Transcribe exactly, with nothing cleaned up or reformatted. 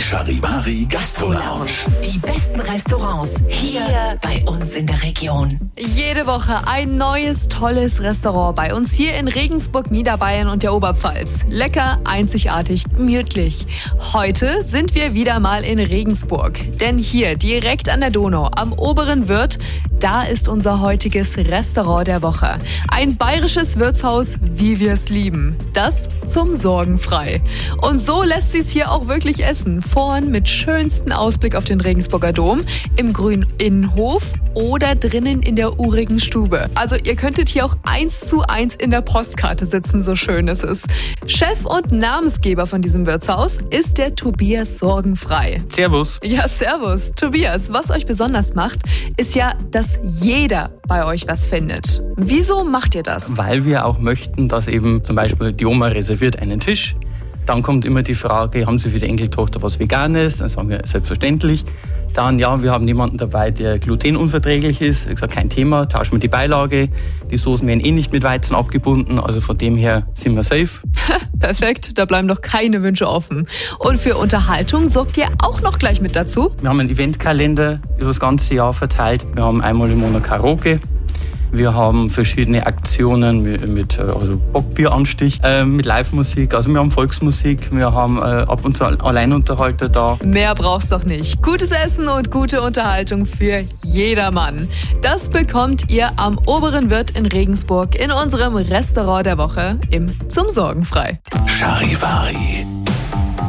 Charivari Gastro Lounge. Die besten Restaurants hier, hier bei uns in der Region. Jede Woche ein neues, tolles Restaurant bei uns hier in Regensburg, Niederbayern und der Oberpfalz. Lecker, einzigartig, gemütlich. Heute sind wir wieder mal in Regensburg. Denn hier, direkt an der Donau, am Oberen Wirth, da ist unser heutiges Restaurant der Woche. Ein bayerisches Wirtshaus, wie wir es lieben. Das zum Sorgenfrei. Und so lässt sich's hier auch wirklich essen. Vorn mit schönstem Ausblick auf den Regensburger Dom, im grünen Innenhof oder drinnen in der urigen Stube. Also ihr könntet hier auch eins zu eins in der Postkarte sitzen, so schön es ist. Chef und Namensgeber von diesem Wirtshaus ist der Tobias Sorgenfrei. Servus. Ja, servus. Tobias, was euch besonders macht, ist ja, dass jeder bei euch was findet. Wieso macht ihr das? Weil wir auch möchten, dass eben zum Beispiel die Oma reserviert einen Tisch. Dann kommt immer die Frage, haben Sie für die Enkeltochter was Veganes? Dann sagen wir, selbstverständlich. Dann, ja, wir haben jemanden dabei, der glutenunverträglich ist. Ich habe gesagt, kein Thema, tauschen wir die Beilage. Die Soßen werden eh nicht mit Weizen abgebunden, also von dem her sind wir safe. Perfekt, da bleiben doch keine Wünsche offen. Und für Unterhaltung sorgt ihr auch noch gleich mit dazu? Wir haben einen Eventkalender über das ganze Jahr verteilt. Wir haben einmal im Monat Karaoke. Wir haben verschiedene Aktionen mit, mit also Bockbieranstich, äh, mit Live-Musik, also wir haben Volksmusik, wir haben äh, ab und zu Alleinunterhalter da. Mehr brauchst doch nicht. Gutes Essen und gute Unterhaltung für jedermann. Das bekommt ihr am Oberen Wirth in Regensburg in unserem Restaurant der Woche im Zum Sorgenfrei. Charivari.